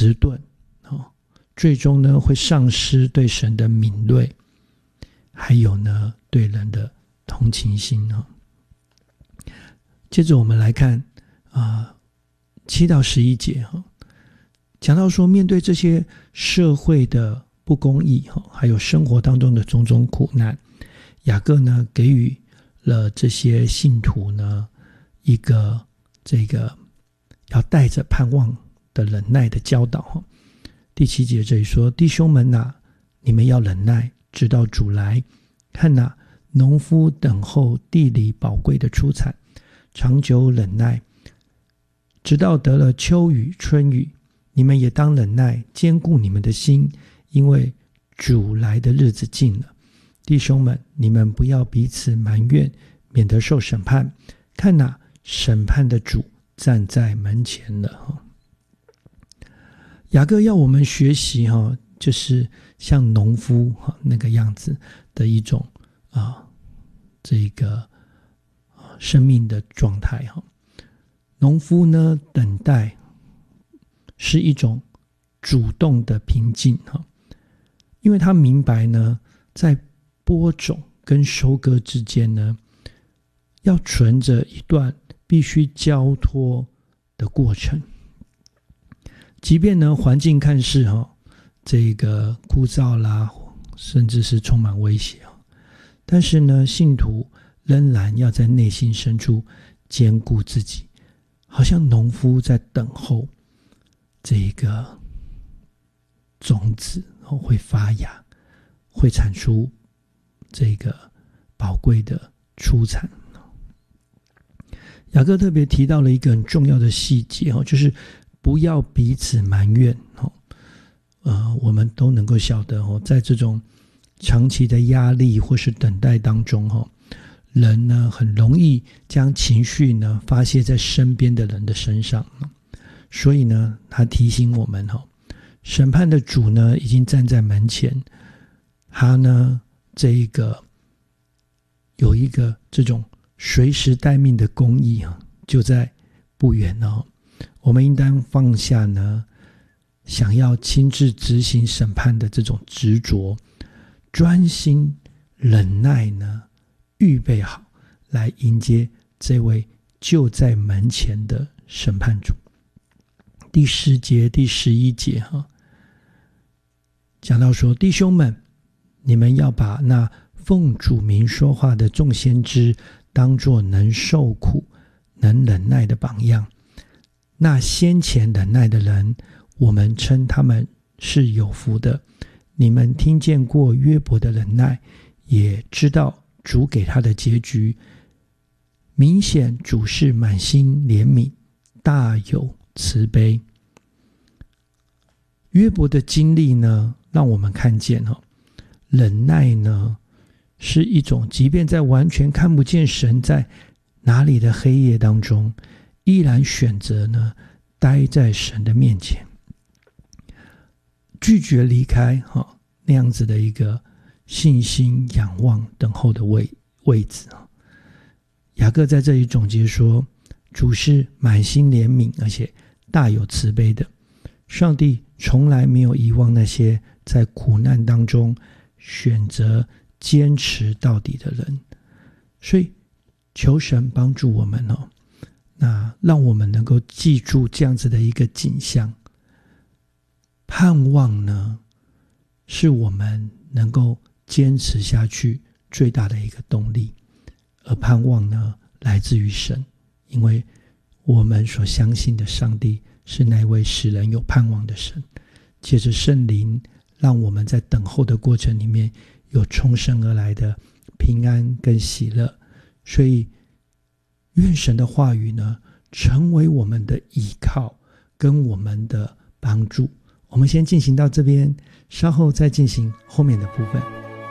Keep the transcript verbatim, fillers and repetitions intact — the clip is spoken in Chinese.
迟钝，最终呢会丧失对神的敏锐，还有呢对人的同情心。接着我们来看啊七到十一节，讲到说面对这些社会的不公义，还有生活当中的种种苦难，雅各呢给予了这些信徒呢一个这个要带着盼望的忍耐的教导。第七节这里说，弟兄们啊，你们要忍耐，直到主来。看哪，农夫等候地里宝贵的出产，长久忍耐，直到得了秋雨春雨。你们也当忍耐，坚固你们的心，因为主来的日子近了。弟兄们，你们不要彼此埋怨，免得受审判。看哪，审判的主站在门前了。雅各要我们学习，就是像农夫那个样子的一种啊，这个生命的状态。农夫呢，等待是一种主动的平静，因为他明白呢，在播种跟收割之间呢，要存着一段必须交托的过程。即便呢环境看似这个枯燥啦，甚至是充满威胁，但是呢信徒仍然要在内心深处坚固自己，好像农夫在等候这个种子会发芽，会产出这个宝贵的出产。雅各特别提到了一个很重要的细节，就是不要彼此埋怨。呃，我们都能够晓得，在这种长期的压力或是等待当中，人呢很容易将情绪呢发泄在身边的人的身上。所以呢他提醒我们，审判的主呢已经站在门前，他呢这一个有一个这种随时待命的公义就在不远哦。我们应当放下呢想要亲自执行审判的这种执着，专心忍耐呢，预备好来迎接这位就在门前的审判主。第十节第十一节哈，讲到说，弟兄们，你们要把那奉主名说话的众先知当作能受苦能忍耐的榜样。那先前忍耐的人，我们称他们是有福的。你们听见过约伯的忍耐，也知道主给他的结局。明显主是满心怜悯，大有慈悲。约伯的经历呢，让我们看见哦，忍耐呢是一种即便在完全看不见神在哪里的黑夜当中，依然选择呢待在神的面前，拒绝离开哈那样子的一个信心仰望等候的位位置。雅各在这里总结说，主是满心怜悯而且大有慈悲的，上帝从来没有遗忘那些在苦难当中选择坚持到底的人。所以求神帮助我们哦，那让我们能够记住这样子的一个景象。盼望呢是我们能够坚持下去最大的一个动力，而盼望呢来自于神，因为我们所相信的上帝是那位使人有盼望的神。借着圣灵，让我们在等候的过程里面有从神而来的平安跟喜乐。所以愿神的话语呢成为我们的依靠跟我们的帮助。我们先进行到这边，稍后再进行后面的部分。